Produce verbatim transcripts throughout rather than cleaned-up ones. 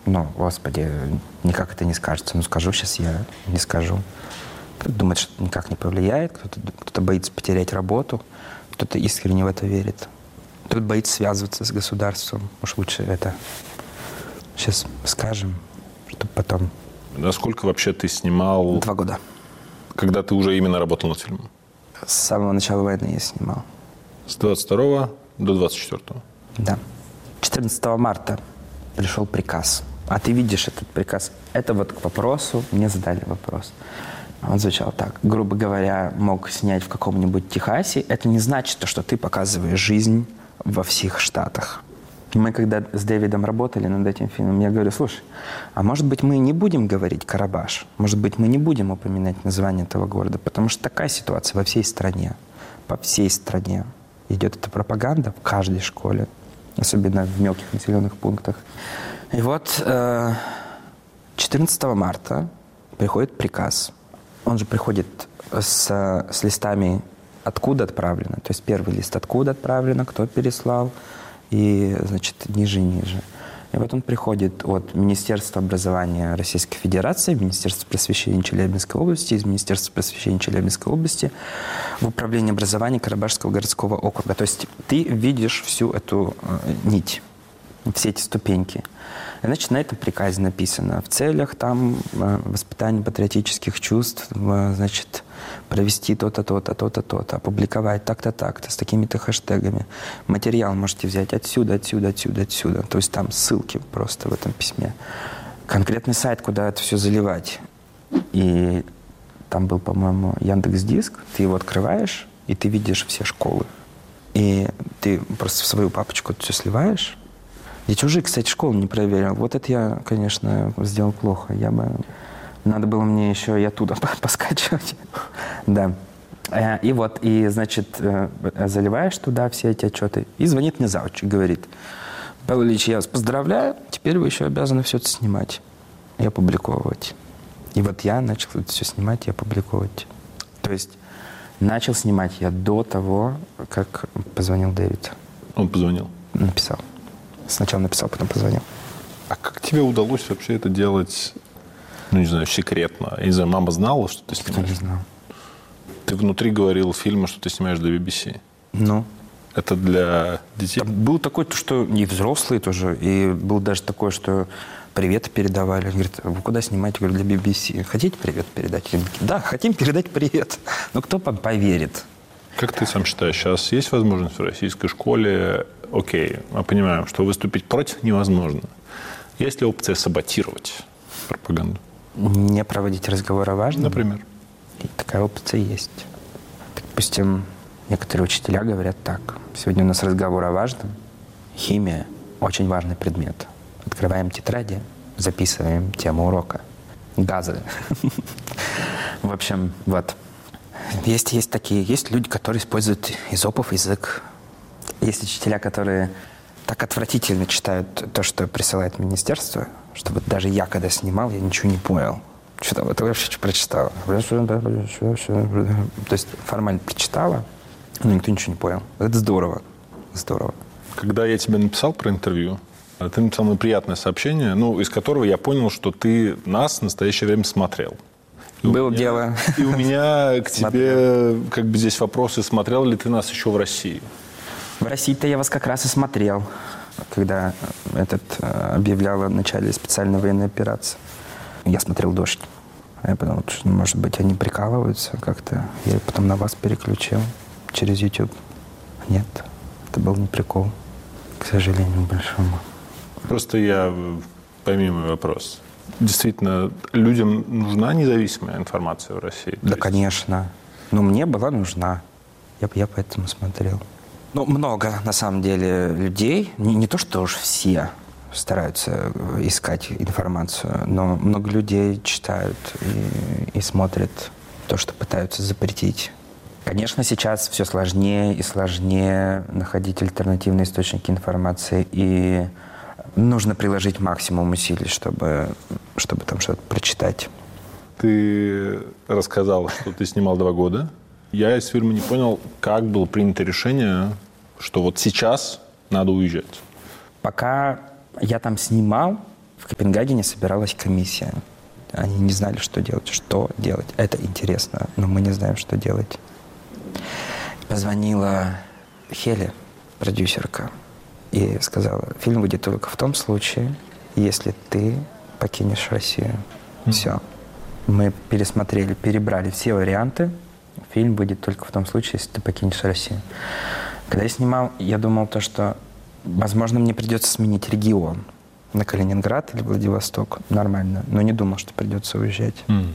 Ну, господи, никак это не скажется. Ну, скажу сейчас я, не скажу. Кто-то думает, что это никак не повлияет, кто-то, кто-то боится потерять работу, кто-то искренне в это верит. Кто-то боится связываться с государством. Уж лучше это сейчас скажем, чтобы потом... Насколько вообще ты снимал... Два года. Когда ты уже именно работал над фильмом? С самого начала войны я снимал. С двадцать второго до двадцать четвёртого? Да. четырнадцатого марта пришел приказ. А ты видишь этот приказ. Это вот к вопросу, мне задали вопрос. Он звучал так. Грубо говоря, мог снять в каком-нибудь Техасе. Это не значит, что ты показываешь жизнь во всех штатах. Мы когда с Дэвидом работали над этим фильмом, я говорю, слушай, а может быть мы не будем говорить Карабаш? Может быть мы не будем упоминать название этого города? Потому что такая ситуация во всей стране. По всей стране идет эта пропаганда в каждой школе. Особенно в мелких населенных пунктах. И вот четырнадцатого марта приходит приказ. Он же приходит с, с листами, откуда отправлено. То есть первый лист, откуда отправлено, кто переслал. И, значит, ниже и ниже. И вот он приходит от Министерства образования Российской Федерации, Министерства просвещения Челябинской области, из Министерства просвещения Челябинской области в Управление образования Карабашского городского округа. То есть ты видишь всю эту э, нить, все эти ступеньки. И, значит, на этом приказе написано в целях там э, воспитания патриотических чувств, э, значит, провести то-то, то-то, то-то, то-то, опубликовать так-то, так-то, с такими-то хэштегами. Материал можете взять отсюда, отсюда, отсюда, отсюда. То есть там ссылки просто в этом письме. Конкретный сайт, куда это все заливать. И там был, по-моему, Яндекс.Диск. Ты его открываешь, и ты видишь все школы. И ты просто в свою папочку это все сливаешь. Я чужие, кстати, школу не проверил. Вот это я, конечно, сделал плохо. Я бы... Надо было мне еще и оттуда поскачивать. Да. И вот, и, значит, заливаешь туда все эти отчеты. И звонит мне завуч и говорит: Павел Ильич, я вас поздравляю, теперь вы еще обязаны все это снимать и опубликовывать. И вот я начал это все снимать и опубликовывать. То есть начал снимать я до того, как позвонил Дэвид. Он позвонил? Написал. Сначала написал, потом позвонил. А как тебе удалось вообще это делать, ну, не знаю, секретно? Я не знаю, мама знала, что ты снимаешь? Кто не знал. Ты внутри говорил фильма, что ты снимаешь для би би си. Ну? Это для детей? Там был такой, что и взрослые тоже, и был даже такое, что привет передавали. Он говорит: вы куда снимаете? Я говорю, для би би си. Хотите привет передать? Я говорю, да, хотим передать привет. Но кто поверит? Как ты сам считаешь, сейчас есть возможность в российской школе, окей, мы понимаем, что выступить против невозможно. Есть ли опция саботировать пропаганду? Не проводить разговор о важном? Например? И такая опция есть. Допустим, некоторые учителя говорят так. Сегодня у нас разговор о важном. Химия – очень важный предмет. Открываем тетради, записываем тему урока. Газы. В общем, вот. Есть, есть такие, есть люди, которые используют эзопов язык. Есть учителя, которые так отвратительно читают то, что присылает министерство, что вот даже я, когда снимал, я ничего не понял. Что там, это вообще что прочитала? То есть формально прочитала, но никто ничего не понял. Это здорово. Здорово. Когда я тебе написал про интервью, ты написал мне приятное сообщение, ну, из которого я понял, что ты нас в настоящее время смотрел. И Было меня, дело. И у меня к тебе как бы здесь вопросы, смотрел ли ты нас еще в России? В России-то я вас как раз и смотрел, когда этот объявлял о начале специальной военной операции. Я смотрел «Дождь». Я подумал, что, может быть, они прикалываются как-то. Я потом на вас переключил через YouTube. Нет, это был не прикол, к сожалению, большому. Просто я, пойми мой вопрос. Действительно, людям нужна независимая информация в России? Да, есть... конечно. Но мне была нужна. Я, я поэтому смотрел. Ну, много, на самом деле, людей, не, не то, что уж все стараются искать информацию, но много людей читают и, и смотрят то, что пытаются запретить. Конечно, сейчас все сложнее и сложнее находить альтернативные источники информации, и нужно приложить максимум усилий, чтобы, чтобы там что-то прочитать. Ты рассказал, что ты снимал два года. Я из фильма не понял, как было принято решение, что вот сейчас надо уезжать. Пока я там снимал, в В Копенгагене собиралась комиссия. Они не знали, что делать. Что делать? Это интересно, но мы не знаем, что делать. Позвонила Хеле, продюсерка, и сказала, фильм выйдет только в том случае, если ты покинешь Россию. Mm-hmm. Все. Мы пересмотрели, перебрали все варианты. Фильм выйдет только в том случае, если ты покинешь Россию. Когда я снимал, я думал, то, что, возможно, мне придется сменить регион на Калининград или Владивосток. Нормально. Но не думал, что придется уезжать. Mm.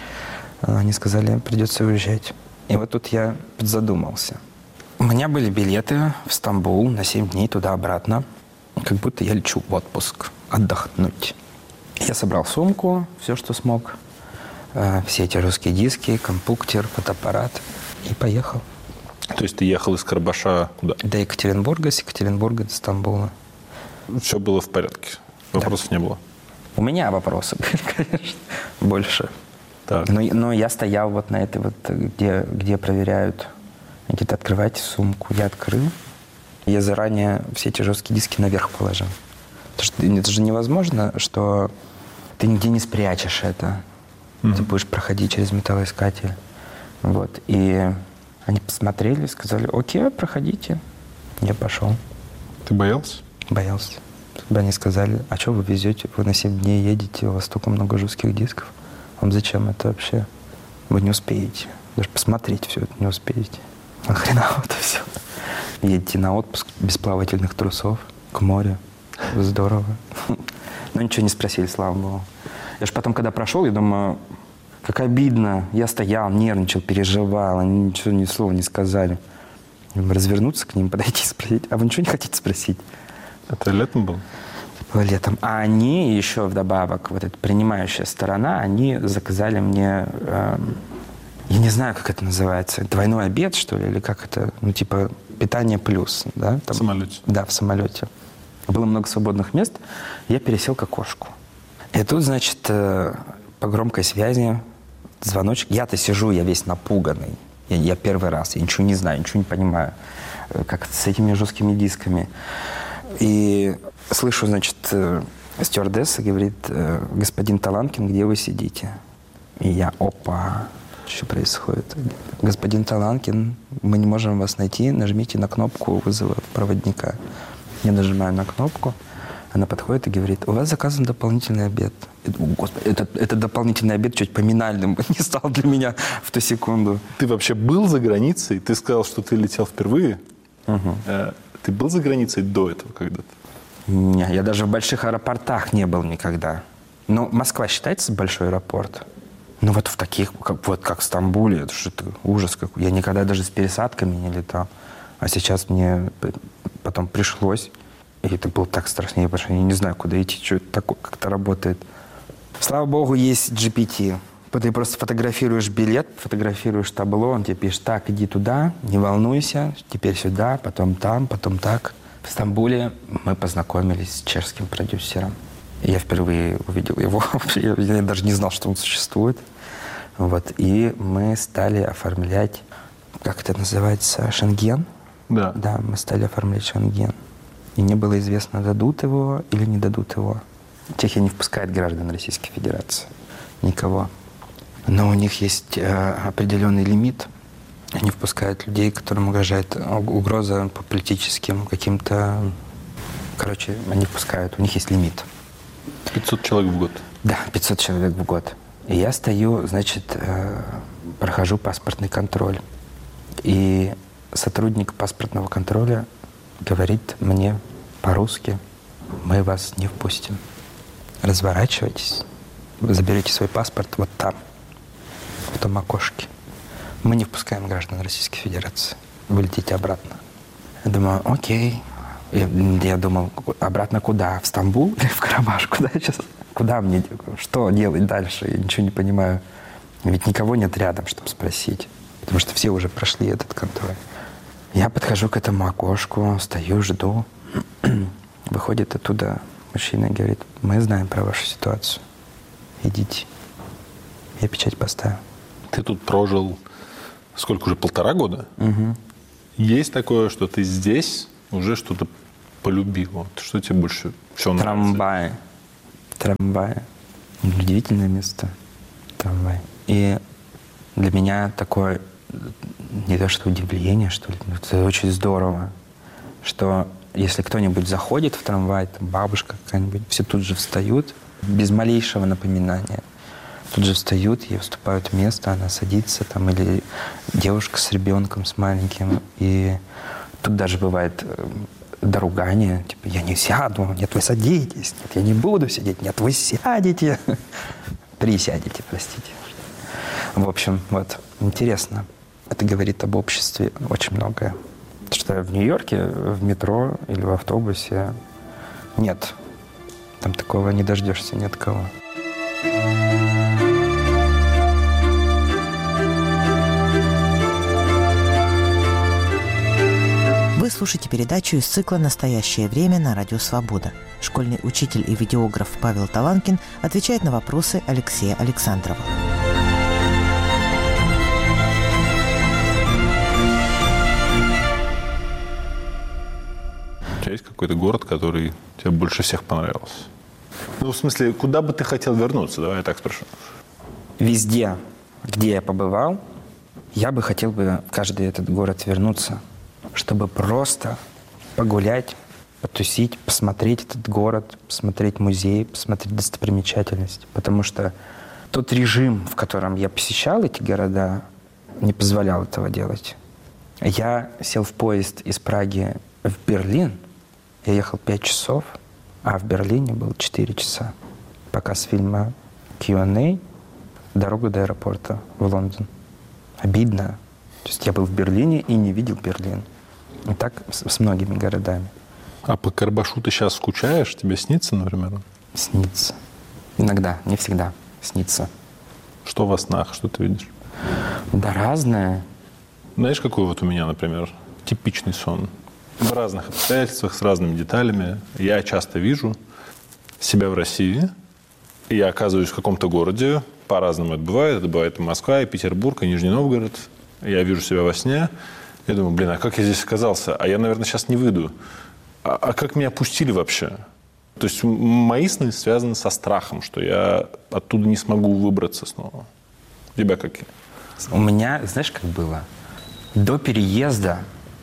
Они сказали, придется уезжать. И вот тут я задумался. У меня были билеты в Стамбул на семь дней туда-обратно. Как будто я лечу в отпуск, отдохнуть. Я собрал сумку, все, что смог. Все эти русские диски, компьютер, фотоаппарат. И поехал. То есть ты ехал из Карабаша куда? До Екатеринбурга, с Екатеринбурга до Стамбула. Все было в порядке? Вопросов да. не было? У меня вопросы были, конечно, больше. Так. Но, но я стоял вот на этой вот, где, где проверяют. Где-то открывайте сумку. Я открыл. Я заранее все эти жесткие диски наверх положил. Потому что это же невозможно, что ты нигде не спрячешь это. Mm-hmm. Ты будешь проходить через металлоискатель. Вот. И они посмотрели, сказали, окей, проходите. Я пошел. Ты боялся? Боялся. Они сказали, а что вы везете? Вы на семь дней едете, у вас столько много жестких дисков. Вам зачем это вообще? Вы не успеете. Даже посмотреть все это не успеете. Нахрена вот все. Едете на отпуск без плавательных трусов к морю. Здорово. Но ничего не спросили, слава богу. Я же потом, когда прошел, я думаю, как обидно. Я стоял, нервничал, переживал. Они ничего, ни слова не сказали. Развернуться к ним, подойти и спросить. А вы ничего не хотите спросить? Это летом было? Было летом. А они еще вдобавок, вот эта принимающая сторона, они заказали мне, э, я не знаю, как это называется, двойной обед, что ли, или как это, ну, типа питание плюс, да? Там, в самолете? Да, в самолете. Было много свободных мест, я пересел к окошку. И тут, значит, э, по громкой связи звоночек. Я-то сижу, я весь напуганный. Я, я первый раз, я ничего не знаю, ничего не понимаю, как с этими жесткими дисками. И слышу, значит, стюардесса говорит, господин Таланкин, где вы сидите? И я, опа, что происходит? Господин Таланкин, мы не можем вас найти, нажмите на кнопку вызова проводника. Я нажимаю на кнопку, она подходит и говорит, у вас заказан дополнительный обед. И, Господи, этот, этот дополнительный обед чуть поминальным не стал для меня в ту секунду. Ты вообще был за границей? Ты сказал, что ты летел впервые. Угу. Ты был за границей до этого когда-то? Не, я даже в больших аэропортах не был никогда. Но Москва считается большой аэропорт? Ну вот в таких, как, вот как в Стамбуле, это что-то ужас какой. Я никогда даже с пересадками не летал. А сейчас мне потом пришлось. И это было так страшно. Я, я не знаю, куда идти, что это такое, как это работает. Слава богу, есть джи пи ти. Ты просто фотографируешь билет, фотографируешь табло, он тебе пишет, так, иди туда, не волнуйся, теперь сюда, потом там, потом так. В Стамбуле мы познакомились с чешским продюсером. Я впервые увидел его, я даже не знал, что он существует. Вот. И мы стали оформлять, как это называется, шенген? Да. Да, мы стали оформлять шенген. И не было известно, дадут его или не дадут его. Чехия не впускает граждан Российской Федерации. Никого. Но у них есть э, определенный лимит. Они впускают людей, которым угрожает угроза по политическим каким-то... Короче, они впускают. У них есть лимит. пятьсот человек в год? Да, пятьсот человек в год. И я стою, значит, э, прохожу паспортный контроль. И сотрудник паспортного контроля говорит мне по-русски, мы вас не впустим. Разворачивайтесь, вы заберете свой паспорт вот там, в том окошке. Мы не впускаем граждан Российской Федерации. Вы летите обратно. Я думаю, окей. Я, я думал, обратно куда? В Стамбул или в Карабаш? Куда сейчас? Куда мне? Что делать дальше? Я ничего не понимаю. Ведь никого нет рядом, чтобы спросить. Потому что все уже прошли этот контроль. Я подхожу к этому окошку, стою, жду. Выходит оттуда мужчина и говорит, мы знаем про вашу ситуацию. Идите. Я печать поставил. Ты тут прожил сколько уже, полтора года? Угу. Есть такое, что ты здесь уже что-то полюбил? Вот, что тебе больше всего нравится? Трамваи. трамвае. Удивительное место. Трамвай. И для меня такое не то что удивление, что ли, это очень здорово, что если кто-нибудь заходит в трамвай, там бабушка какая-нибудь, все тут же встают, без малейшего напоминания. Тут же встают и уступают место, она садится там, или девушка с ребенком, с маленьким. И тут даже бывает доругание, типа, я не сяду, нет, вы садитесь, нет, я не буду сидеть, нет, вы сядете. Присядете, простите. В общем, вот, интересно. Это говорит об обществе очень многое. Потому что в Нью-Йорке в метро или в автобусе нет. Там такого не дождешься ни от кого. Вы слушаете передачу из цикла «Настоящее время» на Радио Свобода. Школьный учитель и видеограф Павел Таланкин отвечает на вопросы Алексея Александрова. У тебя есть какой-то город, который тебе больше всех понравился? Ну, в смысле, куда бы ты хотел вернуться? Давай я так спрошу. Везде, где я побывал, я бы хотел бы в каждый этот город вернуться, чтобы просто погулять, потусить, посмотреть этот город, посмотреть музей, посмотреть достопримечательности. Потому что тот режим, в котором я посещал эти города, не позволял этого делать. Я сел в поезд из Праги в Берлин, я ехал пять часов, а в Берлине было четыре часа. Показ фильма кью энд эй «Дорога до аэропорта» в Лондон. Обидно. То есть я был в Берлине и не видел Берлин. И так с, с многими городами. А по Карбашу ты сейчас скучаешь? Тебе снится, например? Снится. Иногда, не всегда снится. Что во снах? Что ты видишь? Да разное. Знаешь, какой вот у меня, например, типичный сон? В разных обстоятельствах, с разными деталями. Я часто вижу себя в России, и я оказываюсь в каком-то городе. По-разному это бывает. Это бывает и Москва, и Петербург, и Нижний Новгород. Я вижу себя во сне. Я думаю, блин, а как я здесь оказался? А я, наверное, сейчас не выйду. А, а как меня пустили вообще? То есть мои сны связаны со страхом, что я оттуда не смогу выбраться снова. У тебя какие? У меня, знаешь, как было? До переезда,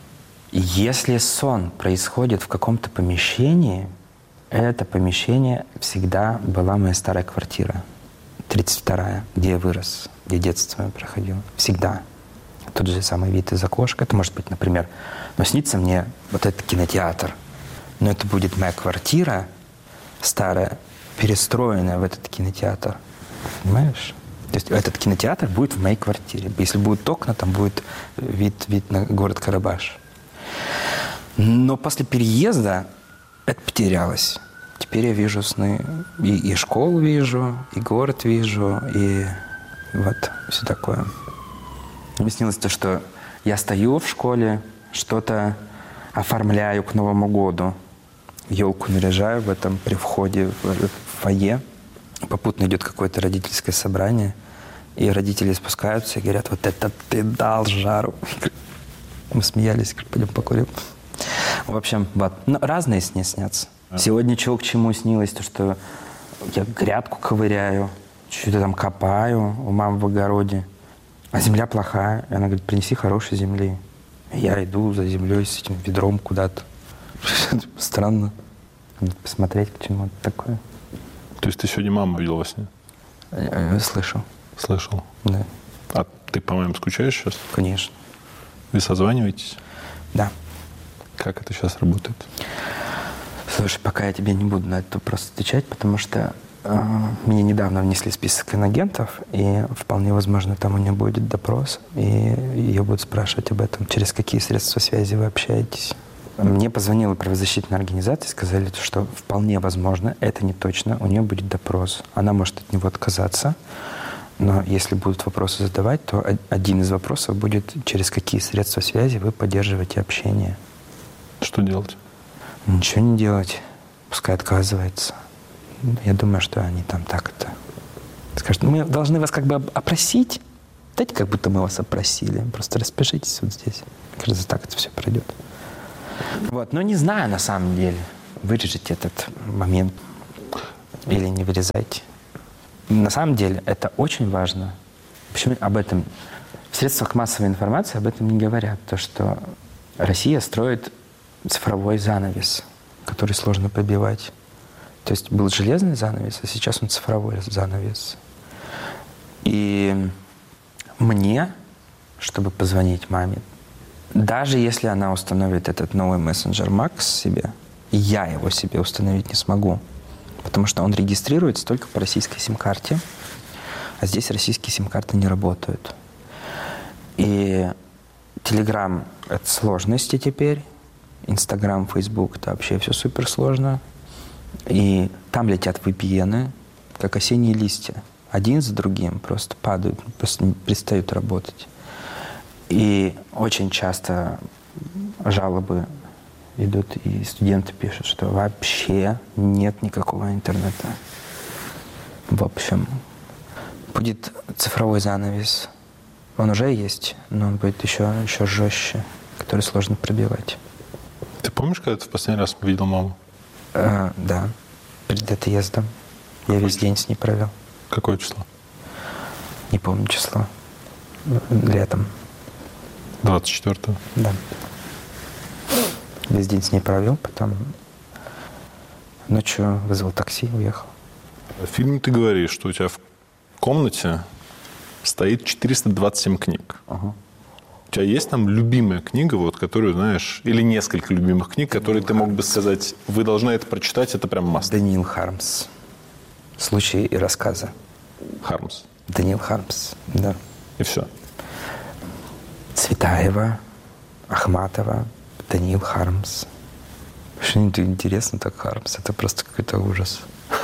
если сон происходит в каком-то помещении, это помещение всегда была моя старая квартира, тридцать вторая, где я вырос, где детство мое проходило. Всегда. Тот же самый вид из окошка. Это может быть, например, но снится мне вот этот кинотеатр. Но это будет моя квартира старая, перестроенная в этот кинотеатр. Понимаешь? То есть этот кинотеатр будет в моей квартире. Если будут окна, там будет вид, вид на город Карабаш. Но после переезда это потерялось. Теперь я вижу сны. И, и школу вижу, и город вижу, и вот все такое. Мне снилось то, что я стою в школе, что-то оформляю к Новому году. Елку наряжаю в этом при входе в фойе. Попутно идет какое-то родительское собрание. И родители спускаются и говорят, вот это ты дал жару. Мы смеялись, говорят, пойдем покурим. В общем, вот. Но разные сны снятся. А. Сегодня чего к чему снилось, то, что я грядку ковыряю, что-то там копаю у мамы в огороде. А земля плохая. И она говорит, принеси хорошей земли. Я иду за землей с этим ведром куда-то. Странно. Посмотреть, к чему это такое. То есть ты сегодня маму видел во сне? Слышал. Слышал? Да. А ты, по-моему, скучаешь сейчас? Конечно. Вы созваниваетесь? Да. Как это сейчас работает? Слушай, пока я тебе не буду на этот вопрос отвечать, потому что э, мне недавно внесли список инагентов, и вполне возможно, там у нее будет допрос, и ее будут спрашивать об этом, через какие средства связи вы общаетесь. Мне позвонила правозащитная организация и сказали, что вполне возможно, это не точно, у нее будет допрос. Она может от него отказаться, но если будут вопросы задавать, то один из вопросов будет, через какие средства связи вы поддерживаете общение. Что делать? Ничего не делать. Пускай отказывается. Я думаю, что они там так это скажут. Мы должны вас как бы опросить. Дайте, как будто мы вас опросили. Просто распишитесь вот здесь. Кажется, так это все пройдет. Вот. Но не знаю на самом деле. Вырежите этот момент. или не вырезайте. На самом деле это очень важно. Почему об этом в средствах массовой информации об этом не говорят? То, что Россия строит цифровой занавес, который сложно пробивать. То есть был железный занавес, а сейчас он цифровой занавес. И мне, чтобы позвонить маме, даже если она установит этот новый мессенджер Макс себе, я его себе установить не смогу. Потому что он регистрируется только по российской сим-карте, а здесь российские сим-карты не работают. И Телеграм — это сложности теперь, Инстаграм, Фейсбук — это вообще все суперсложно. И там летят ви пи эн, как осенние листья. Один за другим просто падают, просто не перестают работать. И очень часто жалобы идут, и студенты пишут, что вообще нет никакого интернета. В общем, будет цифровой занавес. Он уже есть, но он будет еще, еще жестче, который сложно пробивать. Ты помнишь, когда ты в последний раз видел маму? А, да, перед отъездом. Я весь день с ней провел. Какое число? Не помню число. Летом. двадцать четвёртого? Да. Весь день с ней провел, потом ночью вызвал такси, уехал. В фильме ты говоришь, что у тебя в комнате стоит четыреста двадцать семь книг. Ага. У тебя есть там любимая книга, вот, которую, знаешь, или несколько любимых книг, которые ты мог бы сказать, вы должны это прочитать, это прям маст? Даниил Хармс. «Случаи и рассказы». Хармс. Даниил Хармс, да. И все. Цветаева, Ахматова, Даниил Хармс. Что-нибудь интересно так Хармс. Это просто какой-то ужас.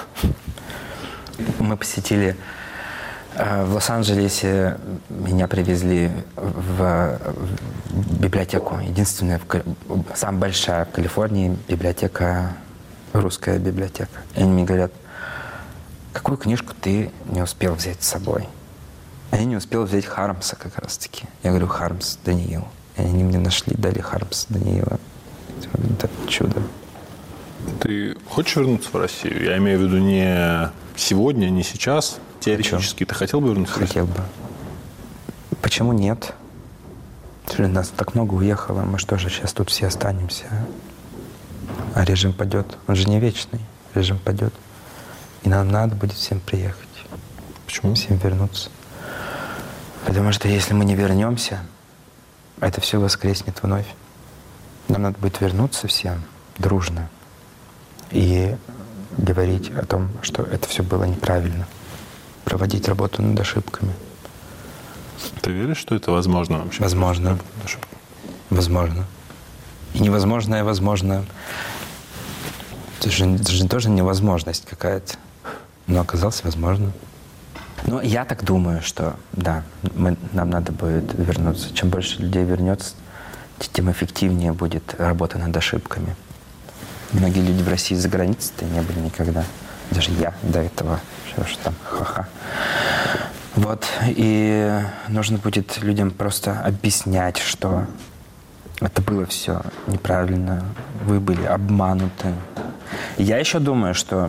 Мы посетили э, в Лос-Анджелесе, меня привезли в, в библиотеку. Единственная, в, самая большая в Калифорнии библиотека, русская библиотека. И они мне говорят: какую книжку ты не успел взять с собой? А я не успел взять Хармса как раз-таки. Я говорю: Хармс, Даниил. И они мне нашли, дали Хармс, Даниила. Это чудо. Ты хочешь вернуться в Россию? Я имею в виду не сегодня, не сейчас. Теоретически. Ты хотел бы вернуться в Россию? Хотел бы. Почему нет? Нас так много уехало. Мы что же сейчас тут все останемся? А режим падет. Он же не вечный. Режим падет. И нам надо будет всем приехать. Почему? Всем вернуться. Потому что если мы не вернемся, это все воскреснет вновь. Нам надо будет вернуться всем дружно и говорить о том, что это все было неправильно. Проводить работу над ошибками. Ты веришь, что это возможно вообще? Возможно. Возможно. И невозможное возможно. Это же, это же тоже невозможность какая-то. Но оказалось возможно. Но я так думаю, что да, мы, нам надо будет вернуться. Чем больше людей вернется, тем эффективнее будет работа над ошибками. Многие люди в России за границей-то не были никогда. Даже я до этого. Что ж там, ха-ха. Вот. И нужно будет людям просто объяснять, что это было все неправильно. Вы были обмануты. И я еще думаю, что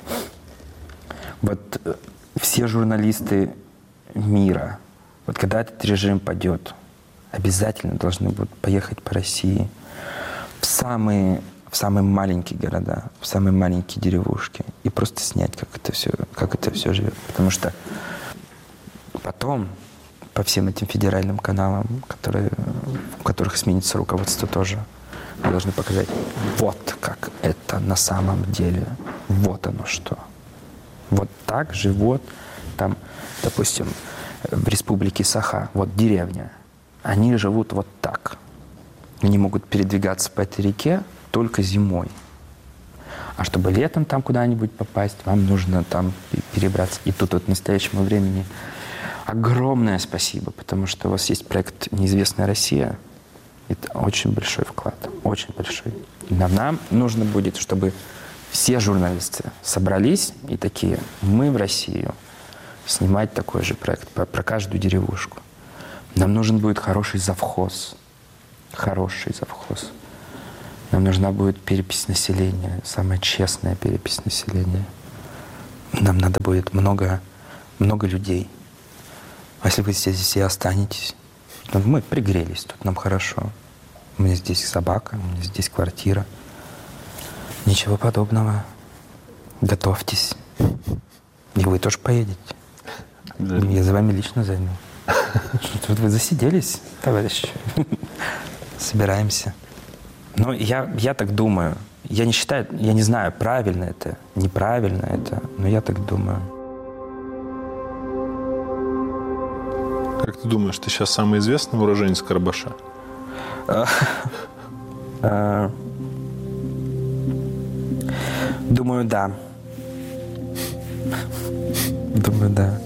вот все журналисты мира, вот когда этот режим падет, обязательно должны будут поехать по России в самые, в самые маленькие города, в самые маленькие деревушки и просто снять, как это все, как это все живет. Потому что потом по всем этим федеральным каналам, которые, в которых сменится руководство тоже, мы должны показать, вот как это на самом деле, вот оно что. Вот так живут там, допустим, в республике Саха, вот деревня. Они живут вот так. Они могут передвигаться по этой реке только зимой. А чтобы летом там куда-нибудь попасть, вам нужно там перебраться. И тут вот к настоящему времени огромное спасибо, потому что у вас есть проект «Неизвестная Россия». Это очень большой вклад, очень большой. Нам, нам нужно будет, чтобы все журналисты собрались и такие: мы в Россию снимать такой же проект про, про каждую деревушку. Нам нужен будет хороший завхоз. Хороший завхоз. Нам нужна будет перепись населения, самая честная перепись населения. нам надо будет много, много людей. А если вы здесь все останетесь, то мы пригрелись, тут нам хорошо. У меня здесь собака, у меня здесь квартира. Ничего подобного. Готовьтесь. И вы тоже поедете. Да. Я за вами лично зайду. Тут вы засиделись, товарищи. Собираемся. Но я, я так думаю. Я не считаю, я не знаю, правильно это, неправильно это, но я так думаю. Как ты думаешь, ты сейчас самый известный уроженец Карабаша? Думаю, да. Думаю, да.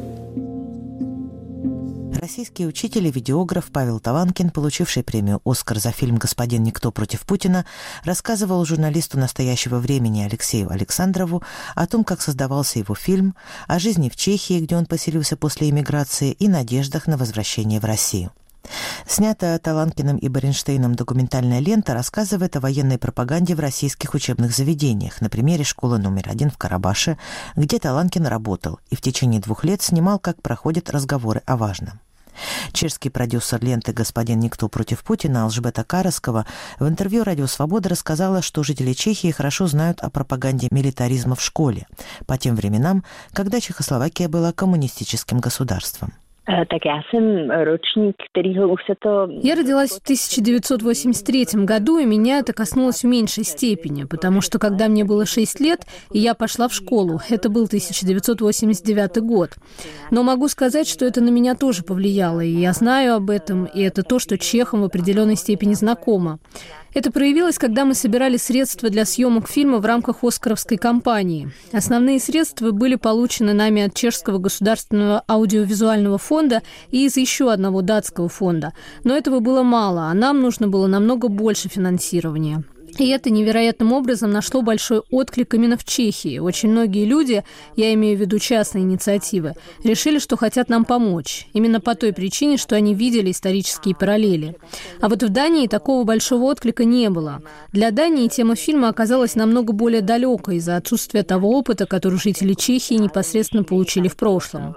Российский учитель и видеограф Павел Таланкин, получивший премию «Оскар» за фильм «Господин Никто против Путина», рассказывал журналисту «Настоящего времени» Алексею Александрову о том, как создавался его фильм, о жизни в Чехии, где он поселился после эмиграции, и надеждах на возвращение в Россию. Снятая Таланкиным и Баренштейном документальная лента рассказывает о военной пропаганде в российских учебных заведениях на примере школы номер один в Карабаше, где Таланкин работал и в течение двух лет снимал, как проходят разговоры о важном. Чешский продюсер ленты «Господин Никто против Путина» Алжбета Караскова в интервью «Радио Свобода» рассказала, что жители Чехии хорошо знают о пропаганде милитаризма в школе по тем временам, когда Чехословакия была коммунистическим государством. Так я jsem ročník, kterýho už se to... Я родилась в тысяча девятьсот восемьдесят третьем году, и меня это коснулось в меньшей степени, потому что когда мне было шесть лет, и я пошла в школу, это был тысяча девятьсот восемьдесят девятый год. Но могу сказать, что это на меня тоже повлияло, и я знаю об этом, и это то, что чехам в определенной степени знакомо. Это проявилось, когда мы собирали средства для съемок фильма в рамках «Оскаровской» кампании. Основные средства были получены нами от Чешского государственного аудиовизуального фонда и из еще одного датского фонда. Но этого было мало, а нам нужно было намного больше финансирования. И это невероятным образом нашло большой отклик именно в Чехии. Очень многие люди, я имею в виду частные инициативы, решили, что хотят нам помочь. Именно по той причине, что они видели исторические параллели. А вот в Дании такого большого отклика не было. Для Дании тема фильма оказалась намного более далекой из-за отсутствия того опыта, который жители Чехии непосредственно получили в прошлом.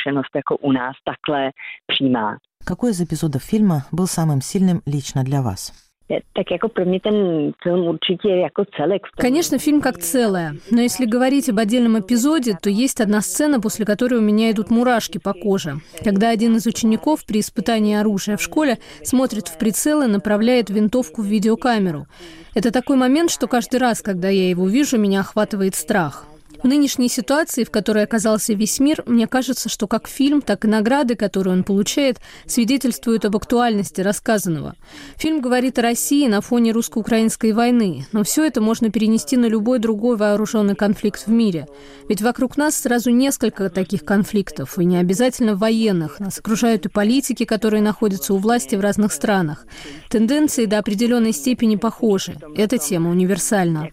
Какой из эпизодов фильма был самым сильным лично для вас? Конечно, фильм как целое. Но если говорить об отдельном эпизоде, то есть одна сцена, после которой у меня идут мурашки по коже. Когда один из учеников при испытании оружия в школе смотрит в прицел и направляет винтовку в видеокамеру. Это такой момент, что каждый раз, когда я его вижу, меня охватывает страх. В нынешней ситуации, в которой оказался весь мир, мне кажется, что как фильм, так и награды, которые он получает, свидетельствуют об актуальности рассказанного. Фильм говорит о России на фоне русско-украинской войны, но все это можно перенести на любой другой вооруженный конфликт в мире. Ведь вокруг нас сразу несколько таких конфликтов, и не обязательно военных. Нас окружают и политики, которые находятся у власти в разных странах. Тенденции до определенной степени похожи. Эта тема универсальна.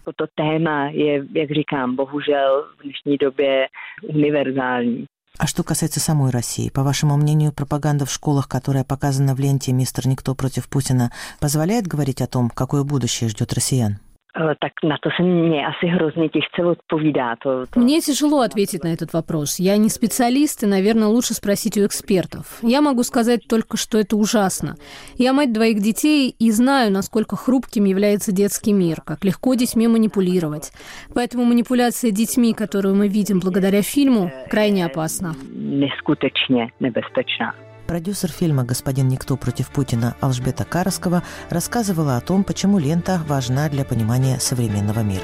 В днешней добе универсальный. А что касается самой России, по вашему мнению, пропаганда в школах, которая показана в ленте «Мистер Никто против Путина», позволяет говорить о том, какое будущее ждет россиян? Так на то se мне asi hrozně těžce odpovídá. To, to... Мне тяжело ответить на этот вопрос. Я не специалист, и, наверное, лучше спросить у экспертов. Я могу сказать только, что это ужасно. Я мать двоих детей и знаю, насколько хрупким является детский мир, как легко детьми манипулировать. Поэтому манипуляция детьми, которую мы видим благодаря фильму, крайне опасна. Нескуточно небезпечна. Продюсер фильма «Господин Никто против Путина» Алжбета Караскова рассказывала о том, почему лента важна для понимания современного мира.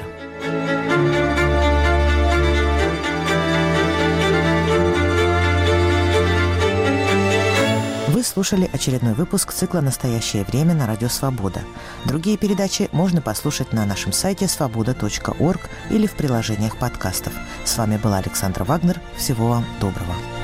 Вы слушали очередной выпуск цикла «Настоящее время» на Радио Свобода. Другие передачи можно послушать на нашем сайте свобода точка орг или в приложениях подкастов. С вами была Александра Вагнер. Всего вам доброго.